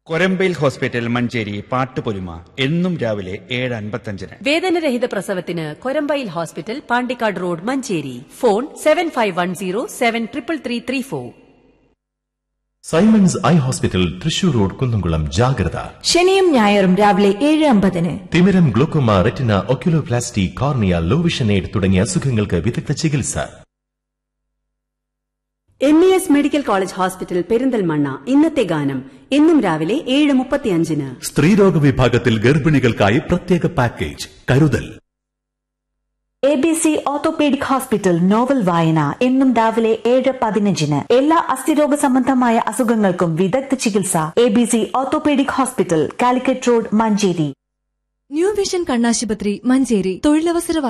Korambayil hospital Manjeri Pattupolima എന്നും രാവിലെ 7:55. വേദനരഹിത പ്രസവത്തിന് Korambayil hospital, Pandikkad road, Manjeri. Phone 7510733334. Symons eye hospital, Thrissur road, Kunnamkulam. ജാഗ്രത. ശനിയും ഞായറും രാവിലെ 7:50. തിമിരം, glaucoma, retina, oculoplasty, cornea, low vision aid തുടങ്ങിയ അസുഖങ്ങൾക്ക് വിദഗ്ധ ചികിത്സ. MES medical college hospital, Perinthalmanna. ഇന്നത്തെ ഗാനം എന്നും രാവിലെ 7:35. സ്ത്രീരോഗ വിഭാഗത്തിൽ ഗർഭിണികൾക്കായി പ്രത്യേക പാക്കേജ് കരുതൽ. ABC ഓർത്തോപീഡിക് ഹോസ്പിറ്റൽ, നോവൽ വായന എന്നും രാവിലെ 7:15. എല്ലാ അസ്ഥിരോഗ സംബന്ധമായ അസുഖങ്ങൾക്കും വിദഗ്ധ ചികിത്സ. ABC orthopaedic hospital, Calicut road, Manjeri. New vision കണ്ണാശുപത്രി, മഞ്ചേരി. തൊഴിലവസര